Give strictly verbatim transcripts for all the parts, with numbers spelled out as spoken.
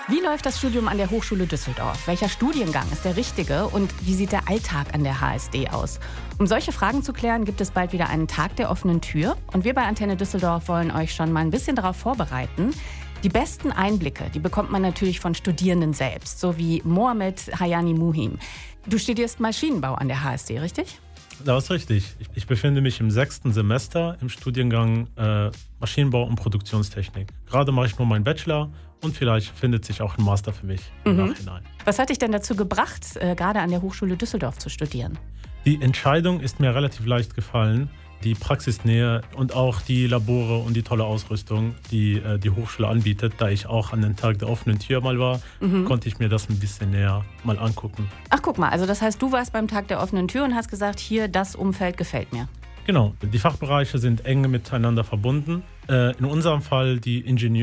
Wie läuft das Studium an der Hochschule Düsseldorf? Welcher Studiengang ist der richtige und wie sieht der Alltag an der H S D aus? Um solche Fragen zu klären, gibt es bald wieder einen Tag der offenen Tür. Und wir bei Antenne Düsseldorf wollen euch schon mal ein bisschen darauf vorbereiten. Die besten Einblicke, die bekommt man natürlich von Studierenden selbst, so wie Mohamed Hayani Muhim. Du studierst Maschinenbau an der H S D, richtig? Das ist richtig. Ich, ich befinde mich im sechsten Semester im Studiengang äh, Maschinenbau und Produktionstechnik. Gerade mache ich nur meinen Bachelor und vielleicht findet sich auch ein Master für mich im Mhm. Nachhinein. Was hat dich denn dazu gebracht, äh, gerade an der Hochschule Düsseldorf zu studieren? Die Entscheidung ist mir relativ leicht gefallen. Die Praxisnähe und auch die Labore und die tolle Ausrüstung, die äh, die Hochschule anbietet. Da ich auch an den Tag der offenen Tür mal war, Mhm. konnte ich mir das ein bisschen näher mal angucken. Ach, guck mal, also das heißt, du warst beim Tag der offenen Tür und hast gesagt, hier, das Umfeld gefällt mir. Genau, die Fachbereiche sind eng miteinander verbunden. Äh, in unserem Fall die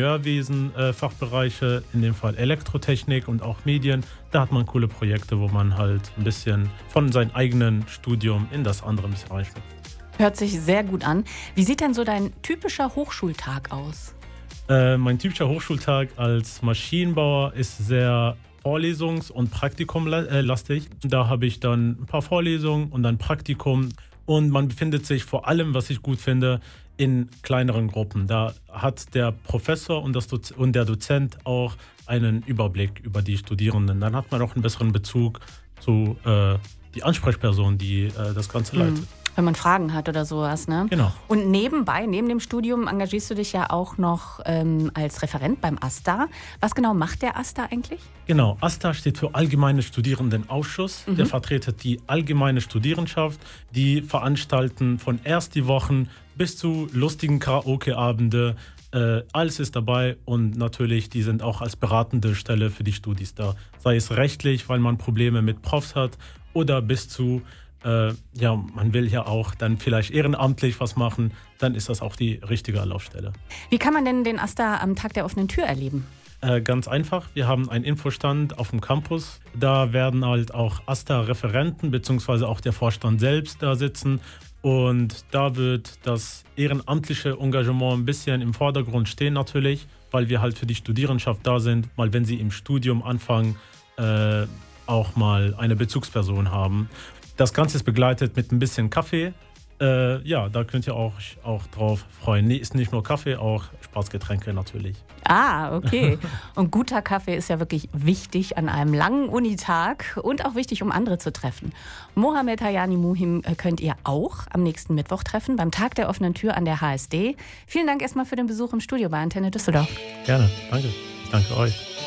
Ingenieurwesen-Fachbereiche, in dem Fall Elektrotechnik und auch Medien. Da hat man coole Projekte, wo man halt ein bisschen von seinem eigenen Studium in das andere ein bisschen reinschlüpft. Hört sich sehr gut an. Wie sieht denn so dein typischer Hochschultag aus? Äh, mein typischer Hochschultag als Maschinenbauer ist sehr vorlesungs- und praktikumlastig. Da habe ich dann ein paar Vorlesungen und dann Praktikum. Und man befindet sich vor allem, was ich gut finde, in kleineren Gruppen. Da hat der Professor und, das Doz- und der Dozent auch einen Überblick über die Studierenden. Dann hat man auch einen besseren Bezug zu äh, die Ansprechperson, die äh, das Ganze leitet. Hm. Wenn man Fragen hat oder sowas, ne? Genau. Und nebenbei, neben dem Studium, engagierst du dich ja auch noch ähm, als Referent beim AStA. Was genau macht der AStA eigentlich? Genau, AStA steht für Allgemeine Studierendenausschuss. Mhm. Der vertretet die allgemeine Studierendenschaft. Die veranstalten von erst die Wochen bis zu lustigen Karaoke-Abende. Äh, alles ist dabei und natürlich, die sind auch als beratende Stelle für die Studis da. Sei es rechtlich, weil man Probleme mit Profs hat, oder bis zu Äh, ja, man will ja auch dann vielleicht ehrenamtlich was machen, dann ist das auch die richtige Anlaufstelle. Wie kann man denn den AStA am Tag der offenen Tür erleben? Äh, ganz einfach, wir haben einen Infostand auf dem Campus. Da werden halt auch AStA-Referenten bzw. auch der Vorstand selbst da sitzen. Und da wird das ehrenamtliche Engagement ein bisschen im Vordergrund stehen natürlich, weil wir halt für die Studierendenschaft da sind, mal wenn sie im Studium anfangen, äh, auch mal eine Bezugsperson haben. Das Ganze ist begleitet mit ein bisschen Kaffee. Äh, ja, da könnt ihr auch, auch drauf freuen. Nee, ist nicht nur Kaffee, auch Spaßgetränke natürlich. Ah, okay. Und guter Kaffee ist ja wirklich wichtig an einem langen Unitag und auch wichtig, um andere zu treffen. Mohamed Hayani Muhim könnt ihr auch am nächsten Mittwoch treffen, beim Tag der offenen Tür an der H S D. Vielen Dank erstmal für den Besuch im Studio bei Antenne Düsseldorf. Gerne, danke. Ich danke euch.